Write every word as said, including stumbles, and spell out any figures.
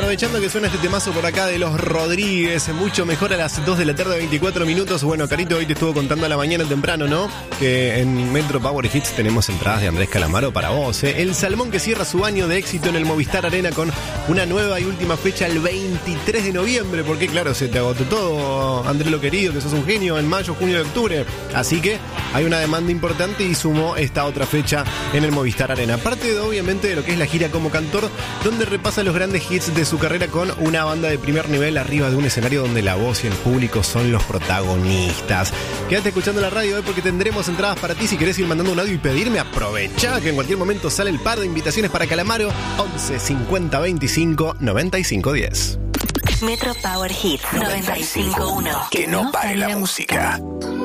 aprovechando que suena este temazo por acá de los Rodríguez, mucho mejor a las dos de la tarde, veinticuatro minutos. Bueno, Carito, hoy te estuvo contando a la mañana temprano, ¿no? Que en Metro Power Hits tenemos entradas de Andrés Calamaro para vos, ¿eh? El Salmón que cierra su año de éxito en el Movistar Arena con una nueva y última fecha el veintitrés de noviembre, porque claro, se te agotó todo, Andrés lo querido, que sos un genio, en mayo, junio y octubre. Así que hay una demanda importante y sumó esta otra fecha en el Movistar Arena. Aparte de, obviamente, de lo que es la gira como cantor, donde repasa los grandes hits de su carrera con una banda de primer nivel arriba de un escenario donde la voz y el público son los protagonistas. Quédate escuchando la radio hoy porque tendremos entradas para ti. Si querés ir mandando un audio y pedirme, aprovecha que en cualquier momento sale el par de invitaciones para Calamaro. Once cincuenta veinticinco noventa y cinco diez. Metro Power Hits noventa y cinco uno. Que no pare la música.